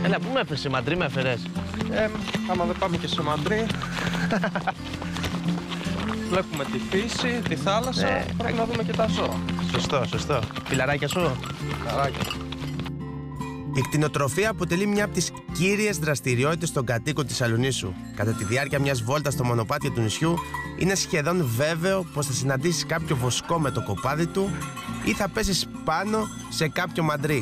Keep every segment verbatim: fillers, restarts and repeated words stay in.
Έλα, πού με έφερες, σε Μαντρί με έφερες? Ε, άμα δεν πάμε και σε Μαντρί. Βλέπουμε τη φύση, τη θάλασσα, Ναι. πρέπει να δούμε και τα ζώα. Σωστό, σωστό. Φιλαράκια σου. Καράκια. Η κτηνοτροφία αποτελεί μια από τις κύριες δραστηριότητες των κατοίκων της Σαλονίσου. Κατά τη διάρκεια μιας βόλτας στο μονοπάτιο του νησιού, είναι σχεδόν βέβαιο πως θα συναντήσεις κάποιο βοσκό με το κοπάδι του ή θα πέσεις πάνω σε κάποιο μαντρί.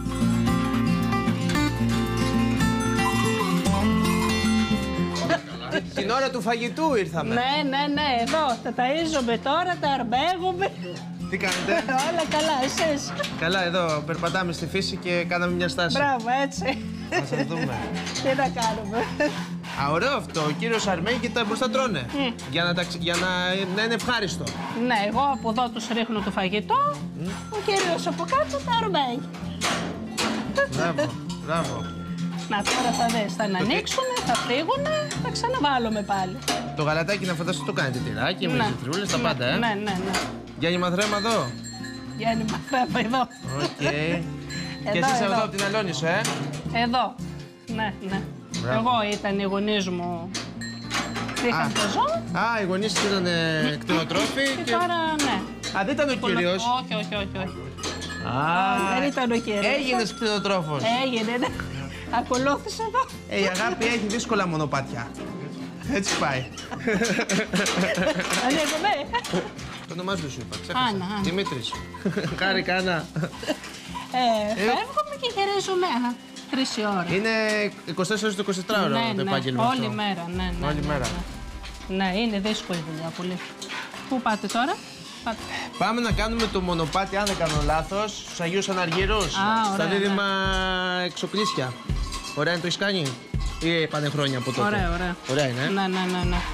Την ώρα του φαγητού ήρθαμε. Ναι, ναι, ναι, εδώ τα ταΐζομαι τώρα, τα αρμπέγομαι. Τι κάνετε? Όλα καλά, εσείς? Καλά, εδώ περπατάμε στη φύση και κάναμε μια στάση. Μπράβο, έτσι. Θα σας δούμε. Τι να κάνουμε. Α, ωραίο αυτό. Ο κύριος Αρμένη και τα μπροστά τρώνε. Mm. Για, να τα, ξε- για να, να είναι ευχάριστο. Ναι, εγώ από εδώ τους ρίχνω το φαγητό, Mm. ο κύριος από κάτω τα αρμπέγει. Μπράβο, μπράβο. Να, τώρα θα δεις, θα ανοίξουνε, θα φύγουνε, θα ξαναβάλουμε πάλι. Το γαλατάκι να φανταστώ το κάνετε τυράκι, με Ναι. ζητρούλες, τα Ναι, πάντα, ε. Ναι, ναι, ναι. Γιάννη Μαθρέμα εδώ. Γιάννη Μαθρέμα, εδώ. Οκ. Και Εδώ, εσείς εδώ εδώ. από την Αλόνισο, ε. Εδώ. Ναι, ναι. Μπράβο. Εγώ ήταν οι γονείς μου. Είχαν Α. το ζώο Α, οι γονείς της ήταν ε, κτηνοτρόφοι και και... τώρα ναι. Α, δεν ήταν ο κύριος. Όχι, όχι, όχι, όχι. Α, Δεν ήταν ο κύριος. έγινες κτηνοτρόφος. Έγινε, ναι. Ακολούθησε εδώ. Ε, η αγάπη έχει δύσκολα μονοπάτια. Έτσι πάει. Ανοίγουμε. Το όνομά σου είπα, ξέχασα. Άννα, Άννα. Δημήτρης. Χάρηκα, Άννα. Ε, φεύγουμε και γυρίζουμε ένα. Τρεις η ώρα. Είναι είκοσι τέσσερις ώρες το εικοσιτετράωρο Ναι, το ναι. επάγγελμα Όλη αυτό. μέρα, ναι, ναι. Όλη ναι, μέρα. Ναι. Ναι, είναι δύσκολη δουλειά πολύ. Πού πάτε τώρα? Πάτε. Πάμε να κάνουμε το μονοπάτι, αν δεν κάνω λάθος, στους Αγίους Αναργύρους, Α, στα ωραία, δίδυμα Εξοκλήσια. Ωραία, είναι το έχεις κάνει ή πάνε χρόνια από τότε? Ωραία, ωραία. Ωραία είναι. ε? Ναι, ναι, ναι, ναι.